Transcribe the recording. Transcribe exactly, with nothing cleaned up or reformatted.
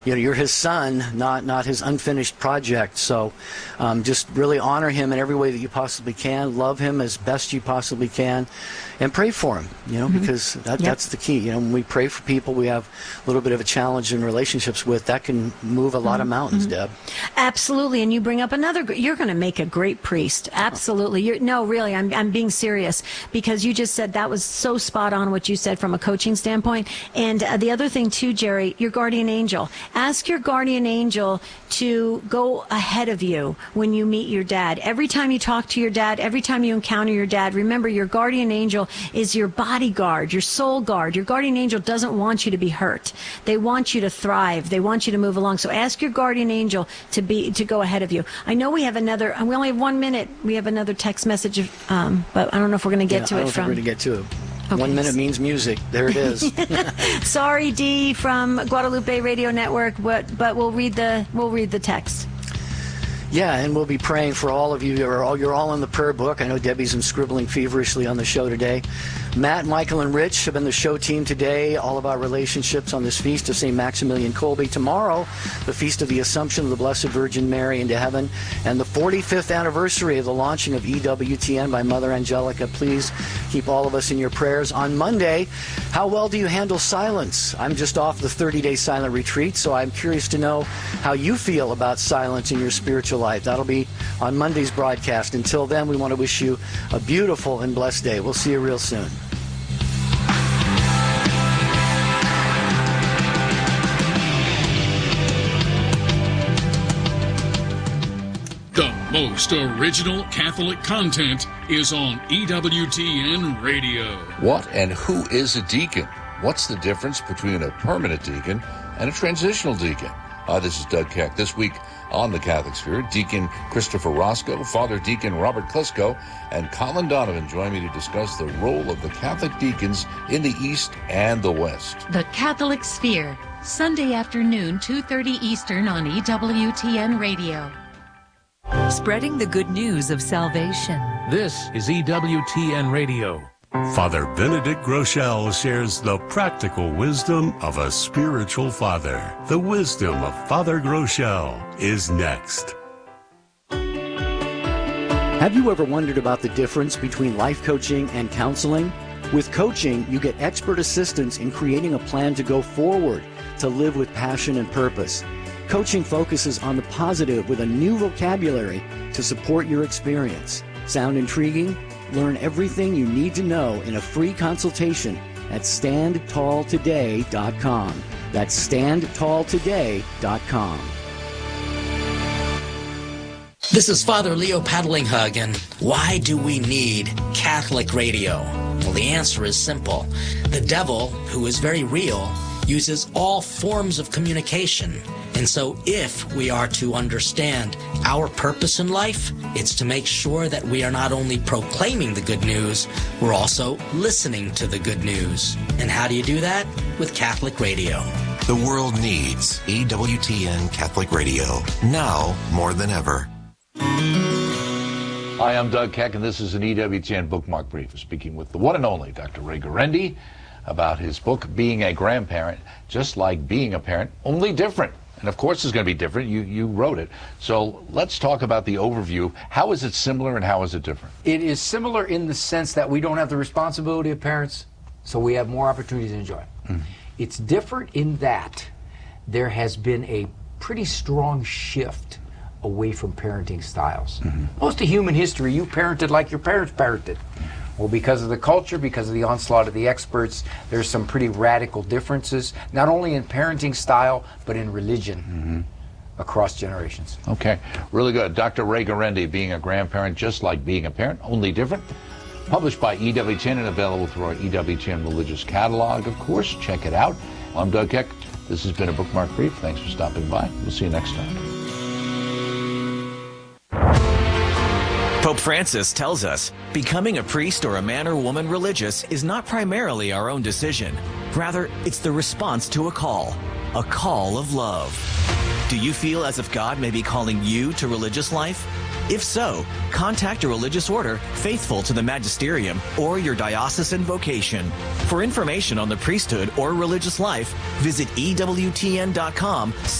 You know, you're his son, not not his unfinished project. So um, just really honor him in every way that you possibly can. Love him as best you possibly can. And pray for him, you know, mm-hmm. because that, yep. that's the key. You know, when we pray for people we have a little bit of a challenge in relationships with, that can move a lot mm-hmm. of mountains, mm-hmm. Deb. Absolutely. And you bring up another, you're going to make a great priest. Absolutely. You're, no, really, I'm, I'm being serious, because you just said that was so spot on what you said from a coaching standpoint. And uh, the other thing too, Jerry, your guardian angel. Ask your guardian angel to go ahead of you when you meet your dad. Every time you talk to your dad, every time you encounter your dad, remember your guardian angel is your bodyguard, your soul guard. Your guardian angel doesn't want you to be hurt. They want you to thrive. They want you to move along. So ask your guardian angel to be to go ahead of you. I know we have another, we only have one minute. We have another text message, um, but I don't know if we're going to get yeah, to I it don't from. Think we're going to get to it. Okay. One minute means music. There it is. Sorry, Dee from Guadalupe Radio Network, but but we'll read the we'll read the text. Yeah, and we'll be praying for all of you. You're all, you're all in the prayer book. I know Debbie's been scribbling feverishly on the show today. Matt, Michael, and Rich have been the show team today, all about relationships on this feast of Saint Maximilian Kolbe. Tomorrow, the Feast of the Assumption of the Blessed Virgin Mary into heaven, and the forty-fifth anniversary of the launching of E W T N by Mother Angelica. Please keep all of us in your prayers. On Monday, how well do you handle silence? I'm just off the thirty-day silent retreat, so I'm curious to know how you feel about silence in your spiritual life. That'll be on Monday's broadcast. Until then, we want to wish you a beautiful and blessed day. We'll see you real soon. The most original Catholic content is on E W T N Radio. What and who is a deacon? What's the difference between a permanent deacon and a transitional deacon? Uh, this is Doug Keck. This week on the Catholic Sphere, Deacon Christopher Roscoe, Father Deacon Robert Klisko, and Colin Donovan join me to discuss the role of the Catholic deacons in the East and the West. The Catholic Sphere, Sunday afternoon, two thirty Eastern on E W T N Radio. Spreading the good news of salvation. This is E W T N Radio. Father Benedict Groeschel shares the practical wisdom of a spiritual father. The wisdom of Father Groeschel is next. Have you ever wondered about the difference between life coaching and counseling? With coaching, you get expert assistance in creating a plan to go forward, to live with passion and purpose. Coaching focuses on the positive with a new vocabulary to support your experience. Sound intriguing? Learn everything you need to know in a free consultation at stand tall today dot com. That's stand tall today dot com. This is Father Leo Paddlinghug, and why do we need Catholic radio? Well, the answer is simple. The devil, who is very real, uses all forms of communication. And so if we are to understand our purpose in life, it's to make sure that we are not only proclaiming the good news, we're also listening to the good news. And how do you do that? With Catholic radio. The world needs E W T N Catholic Radio, now more than ever. Hi, I'm Doug Keck, and this is an E W T N Bookmark Brief. Speaking with the one and only Doctor Ray Guarendi about his book, Being a Grandparent, Just Like Being a Parent, Only Different. And of course it's going to be different. You you wrote it. So let's talk about the overview. How is it similar and how is it different? It is similar in the sense that we don't have the responsibility of parents, so we have more opportunities to enjoy. Mm-hmm. It's different in that there has been a pretty strong shift away from parenting styles. Mm-hmm. Most of human history, you parented like your parents parented. Well, because of the culture, because of the onslaught of the experts, there's some pretty radical differences, not only in parenting style, but in religion mm-hmm. across generations. Okay, really good. Doctor Ray Guarendi, Being a Grandparent, Just Like Being a Parent, Only Different. Published by E W T N and available through our E W T N Religious Catalog, of course. Check it out. I'm Doug Keck. This has been a Bookmark Brief. Thanks for stopping by. We'll see you next time. Pope Francis tells us, becoming a priest or a man or woman religious is not primarily our own decision. Rather, it's the response to a call, a call of love. Do you feel as if God may be calling you to religious life? If so, contact a religious order faithful to the magisterium or your diocesan vocation. For information on the priesthood or religious life, visit E W T N dot com